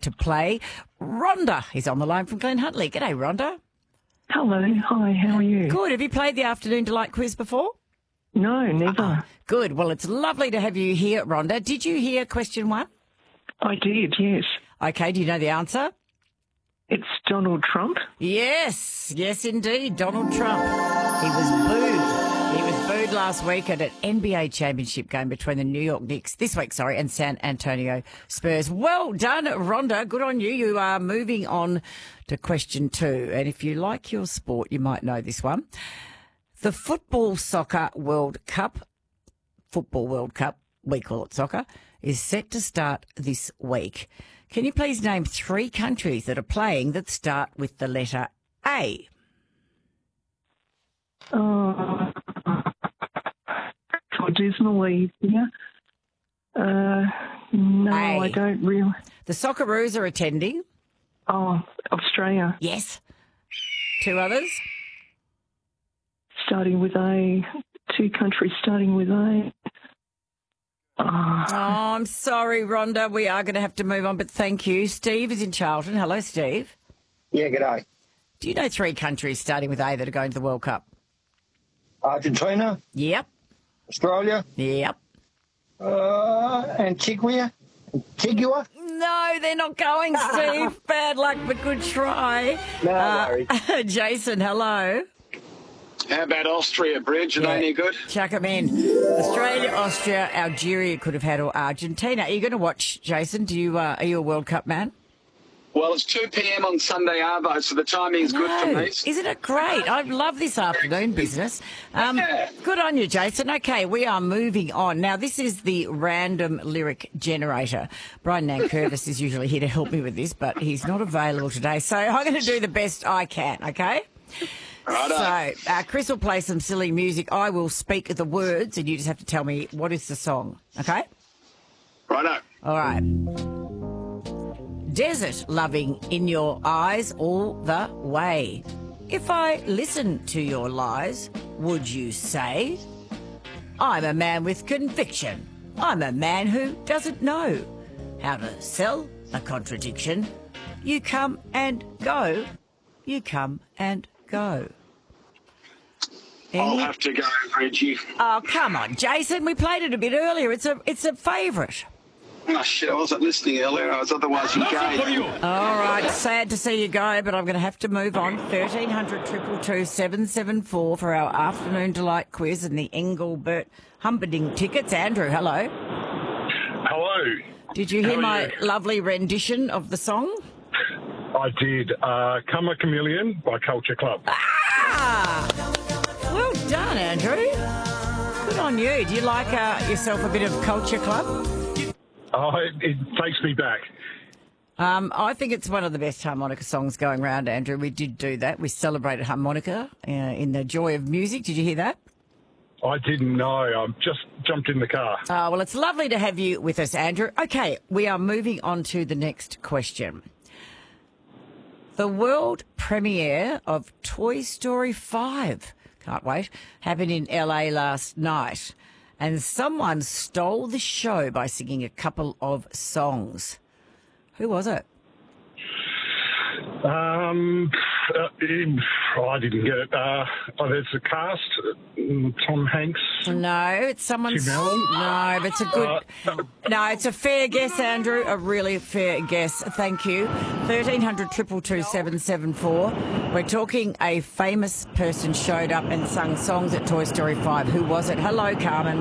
to play. Rhonda is on the line from Glen Huntly. G'day, Rhonda. Hello, hi, how are you? Good. Have you played the Afternoon Delight quiz before? No, never. Good. Well, it's lovely to have you here, Rhonda. Did you hear question 1? I did, yes. Okay, do you know the answer? It's Donald Trump. Yes, indeed, Donald Trump. He was booed. He was booed last week at an NBA championship game between the New York Knicks, and San Antonio Spurs. Well done, Rhonda. Good on you. You are moving on to question 2. And if you like your sport, you might know this one. The Football World Cup, we call it soccer, is set to start this week. Can you please name 3 countries that are playing that start with the letter A? Dismally, yeah. No, A. I don't really. The Socceroos are attending. Oh, Australia. Yes. 2 others. Starting with A. 2 countries starting with A. Oh, I'm sorry, Rhonda. We are going to have to move on, but thank you. Steve is in Charlton. Hello, Steve. Yeah, g'day. Do you know 3 countries starting with A that are going to the World Cup? Argentina, Yep. Australia, Yep. Antigua. No, they're not going, Steve. Bad luck, but good try. No worries. Jason, hello. How about Austria, Bridge? Are they any good? Chuck them in. Australia, Austria, Algeria could have had, or Argentina. Are you going to watch, Jason? Are you a World Cup man? Well, it's 2 p.m. on Sunday Arvo, so the timing's good for me. Isn't it great? I love this afternoon business. Good on you, Jason. Okay, we are moving on. Now, this is the random lyric generator. Brian Nankervis is usually here to help me with this, but he's not available today. So I'm going to do the best I can, okay? Righto. So Chris will play some silly music. I will speak the words, and you just have to tell me what is the song, okay? Righto. All right. Desert loving in your eyes all the way. If I listen to your lies, would you say? I'm a man with conviction. I'm a man who doesn't know how to sell a contradiction. You come and go. You come and go. I'll have to go, Reggie. Oh, come on, Jason. We played it a bit earlier. It's a favourite. Oh, shit, I wasn't listening earlier. I was otherwise engaged. All right, sad to see you go, but I'm going to have to move on. 1300 222 774 for our Afternoon Delight quiz and the Engelbert Humperdinck tickets. Andrew, hello. Hello. Did you hear my lovely rendition of the song? I did. Come a Chameleon by Culture Club. Ah! Well done, Andrew. Good on you. Do you like yourself a bit of Culture Club? Oh, it takes me back. I think it's one of the best harmonica songs going round, Andrew. We did do that. We celebrated harmonica in the joy of music. Did you hear that? I didn't know. I just jumped in the car. Well, it's lovely to have you with us, Andrew. Okay, we are moving on to the next question. The world premiere of Toy Story 5, can't wait, happened in LA last night. And someone stole the show by singing a couple of songs. Who was it? I didn't get it. There's a cast. Tom Hanks. No, it's someone's. Tim Allen? No, but it's a good. No, it's a fair guess, Andrew. A really fair guess. Thank you. 1300 222 774. We're talking a famous person showed up and sung songs at Toy Story 5. Who was it? Hello, Carmen.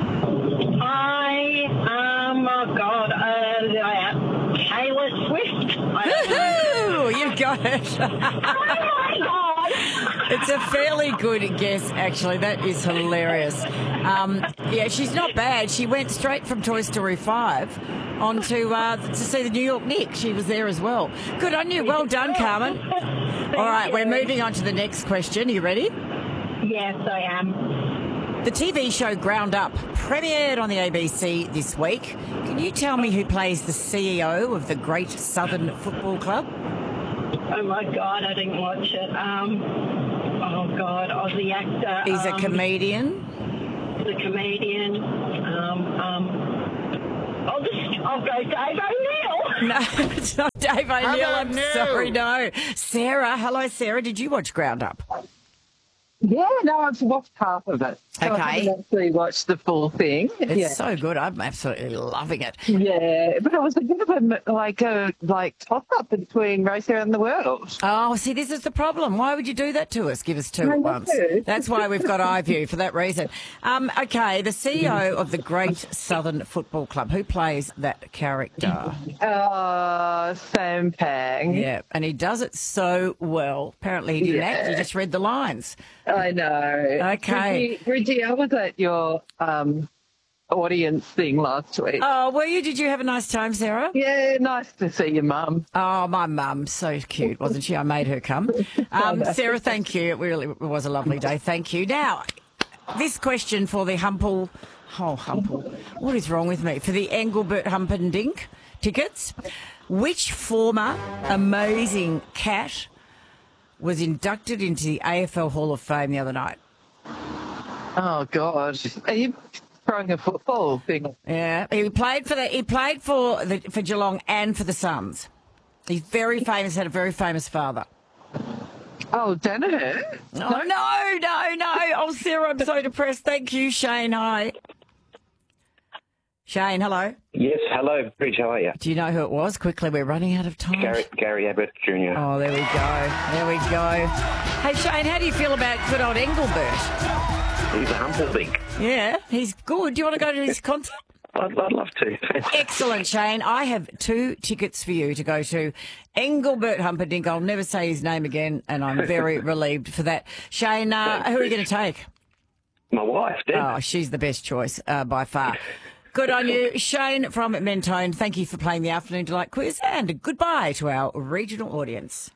Taylor Swift. Woohoo! You've got it. Oh my God! It's a fairly good guess, actually. That is hilarious. Yeah, she's not bad. She went straight from Toy Story 5 on to see the New York Knicks. She was there as well. Good on you. Well done, Carmen. All right, we're moving on to the next question. Are you ready? Yes, I am. The TV show Ground Up premiered on the ABC this week. Can you tell me who plays the CEO of the Great Southern Football Club? Oh my God, I didn't watch it. Oh God, I was the actor. He's a comedian. The comedian. I'll go Dave O'Neill. No, it's not Dave O'Neill. How I'm about no? sorry, no. Sarah, hello, Sarah. Did you watch Ground Up? Yeah, no, I've watched half of it. So Okay. I haven't actually watched the full thing. It's so good. I'm absolutely loving it. Yeah, but it was a bit of a toss-up between Race Around the World. Oh, see, this is the problem. Why would you do that to us? Give us two at once. That's why we've got iView, for that reason. Okay, the CEO of the Great Southern Football Club, who plays that character? Sam Pang. Yeah, and he does it so well. Apparently he didn't act, he just read the lines. I know. Okay. Bridgie, I was at your audience thing last week. Oh, were you? Did you have a nice time, Sarah? Yeah, nice to see your mum. Oh, my mum, so cute, wasn't she? I made her come. Sarah, thank you. It really was a lovely day. Thank you. Now, this question for the Humple. What is wrong with me? For the Engelbert Humperdinck tickets. Which former amazing cat was inducted into the AFL Hall of Fame the other night? Oh, God. Are you throwing a football thing? Yeah, he played for Geelong and for the Suns. He's very famous, had a very famous father. Oh, Danaher? Oh, no. Oh, Sarah, I'm so depressed. Thank you, Shane. Hi. Shane, hello. Yes, hello, Bridge. How are you? Do you know who it was? Quickly, we're running out of time. Gary Abbott Jr. Oh, there we go. Hey, Shane, how do you feel about good old Engelbert? He's a Humperdinck. Yeah, he's good. Do you want to go to his concert? I'd love to. Excellent, Shane. I have 2 tickets for you to go to Engelbert Humperdinck. I'll never say his name again, and I'm very relieved for that. Shane, who are you going to take? My wife, Deb. Oh, she's the best choice by far. Good on you. Shane from Mentone, thank you for playing the Afternoon Delight quiz, and goodbye to our regional audience.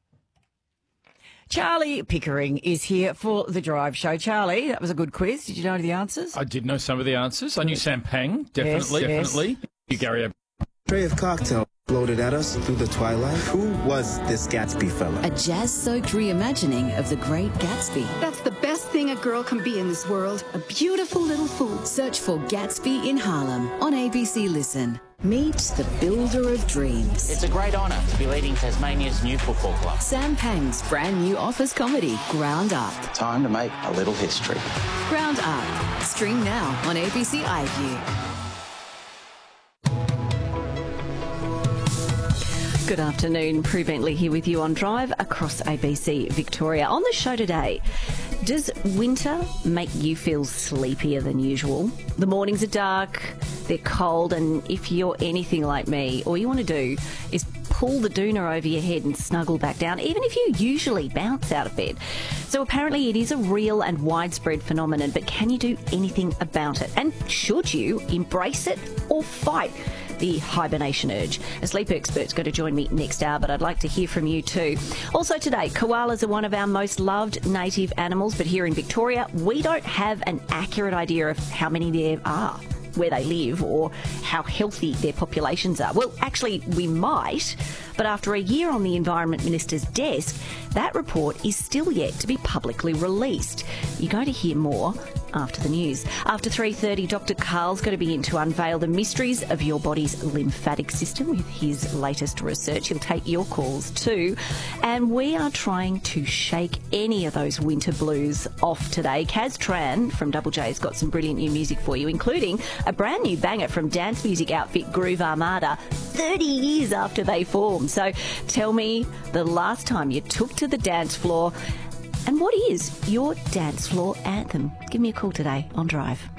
Charlie Pickering is here for the Drive Show. Charlie, that was a good quiz. Did you know the answers? I did know some of the answers. I knew Sam Pang, definitely. Yes. You, Gary Abbott. Tray of cocktail floated at us through the twilight. Who was this Gatsby fella? A jazz-soaked reimagining of The Great Gatsby. That's the best thing a girl can be in this world. A beautiful little fool. Search for Gatsby in Harlem on ABC Listen. Meet the builder of dreams. It's a great honour to be leading Tasmania's new football club. Sam Pang's brand new office comedy, Ground Up. Time to make a little history. Ground Up. Stream now on ABC iView. Good afternoon, Prue Bentley here with you on Drive across ABC Victoria. On the show today, does winter make you feel sleepier than usual? The mornings are dark, they're cold, and if you're anything like me, all you want to do is pull the doona over your head and snuggle back down, even if you usually bounce out of bed. So apparently it is a real and widespread phenomenon, but can you do anything about it? And should you embrace it or fight the hibernation urge? A sleep expert's going to join me next hour, but I'd like to hear from you too. Also today, koalas are one of our most loved native animals, but here in Victoria, we don't have an accurate idea of how many there are, where they live, or how healthy their populations are. Well, actually, we might, but after a year on the Environment Minister's desk, that report is still yet to be publicly released. You're going to hear more after the news. After 3:30, Dr. Carl's going to be in to unveil the mysteries of your body's lymphatic system with his latest research. He'll take your calls too. And we are trying to shake any of those winter blues off today. Kaz Tran from Double J's got some brilliant new music for you, including a brand new banger from dance music outfit Groove Armada, 30 years after they formed. So tell me the last time you took to the dance floor, and what is your dance floor anthem? Give me a call today on Drive.